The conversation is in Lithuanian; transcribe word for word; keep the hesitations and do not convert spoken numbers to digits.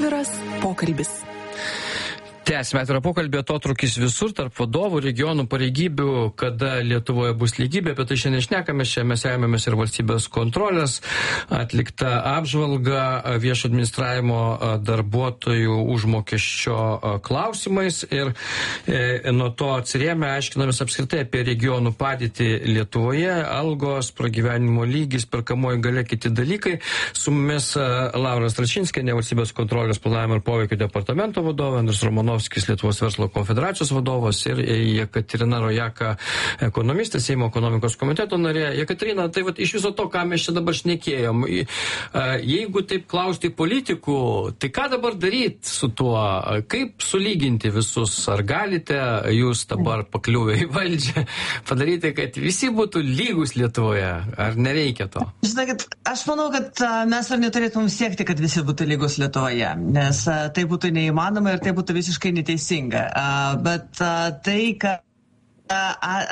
Atviras pokalbis. Tęsime atvirą pokalbį, atotrūkis visur tarp vadovų, regionų, pareigybių, kada Lietuvoje bus lygybė, apie tai šiandien šnekame, čia mes remiamės ir valstybės kontrolės atlikta apžvalga viešo administravimo darbuotojų užmokesčio klausimais ir e, nuo to atsirėmė, aiškinamės apskritai apie regionų padėtį Lietuvoje, algos, pragyvenimo lygis, perkamoji galia, kiti dalykai. Su mumis Laura Stračinskienė, valstybės kontrolės planavimo ir poveikio departamento vadovė, Andrius Romanovskis, Lietuvos verslo konfederacijos vadovas ir Jekaterina Rojaka, ekonomistė, Seimo ekonomikos komiteto narė. Jekaterina, tai vat, iš viso to, ką mes čia dabar šnekėjom, jeigu taip klausti politikų, tai ką dabar daryti su tuo? Kaip sulyginti visus? Ar galite jūs dabar pakliuvę į valdžią padaryti, kad visi būtų lygus Lietuvoje? Ar nereikia to? Žinokit, aš manau, kad mes ar neturėtum siekti, kad visi būtų lygus Lietuvoje, nes tai būtų neįmanoma ir tai būtų visiškai neteisinga. Bet tai, kad